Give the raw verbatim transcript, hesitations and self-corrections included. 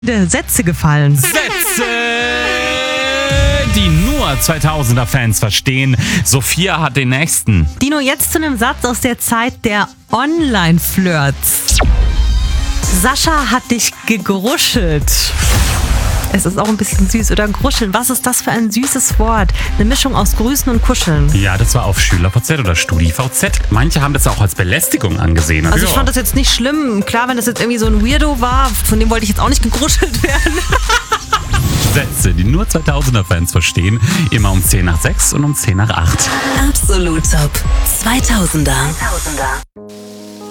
Sätze gefallen. Sätze, die nur zweitausender-Fans verstehen. Sophia hat den nächsten. Dino, jetzt zu einem Satz aus der Zeit der Online-Flirts. Sascha hat dich gegruschelt. Es ist auch ein bisschen süß. Oder gruscheln, was ist das für ein süßes Wort? Eine Mischung aus Grüßen und Kuscheln. Ja, das war auf SchülerVZ oder StudiVZ. Manche haben das auch als Belästigung angesehen. Also ich ja. fand das jetzt nicht schlimm. Klar, wenn das jetzt irgendwie so ein Weirdo war, von dem wollte ich jetzt auch nicht gegruschelt werden. Sätze, die nur zweitausender-Fans verstehen. Immer um zehn nach sechs und um zehn nach acht. Absolut Top zweitausender.